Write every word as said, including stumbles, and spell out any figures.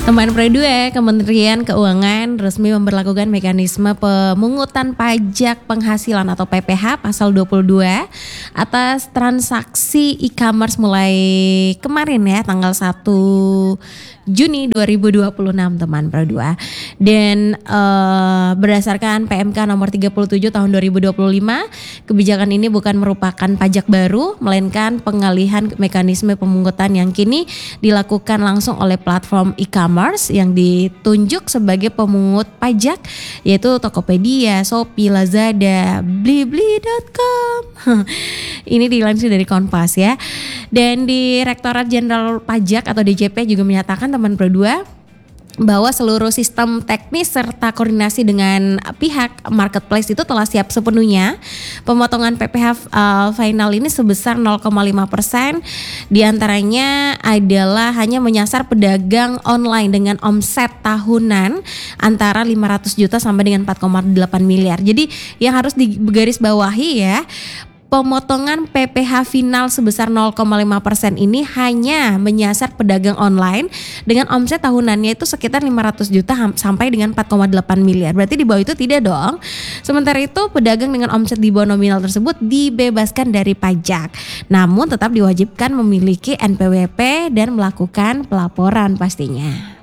Teman Pro dua, Kementerian Keuangan resmi memberlakukan mekanisme pemungutan pajak penghasilan atau P P H pasal dua puluh dua atas transaksi e-commerce mulai kemarin ya tanggal satu Juni dua ribu dua puluh enam teman Pro dua. Dan uh, berdasarkan P M K nomor tiga puluh tujuh tahun dua ribu dua puluh lima, kebijakan ini bukan merupakan pajak baru melainkan pengalihan mekanisme pemungutan yang kini dilakukan langsung oleh platform e-commerce yang ditunjuk sebagai pemungut pajak yaitu Tokopedia, Shopee, Lazada, Blibli dot com. Ini dilansir dari Kompas ya. Dan Direktorat Jenderal Pajak atau D J P juga menyatakan teman Pro dua bahwa seluruh sistem teknis serta koordinasi dengan pihak marketplace itu telah siap sepenuhnya. Pemotongan P P H uh, final ini sebesar nol koma lima persen, diantaranya adalah hanya menyasar pedagang online dengan omset tahunan antara lima ratus juta sampai dengan empat koma delapan miliar. Jadi yang harus digarisbawahi ya, pemotongan P P H final sebesar nol koma lima persen ini hanya menyasar pedagang online dengan omset tahunannya itu sekitar lima ratus juta sampai dengan empat koma delapan miliar. Berarti di bawah itu tidak dong. Sementara itu pedagang dengan omset di bawah nominal tersebut dibebaskan dari pajak. Namun tetap diwajibkan memiliki N P W P dan melakukan pelaporan pastinya.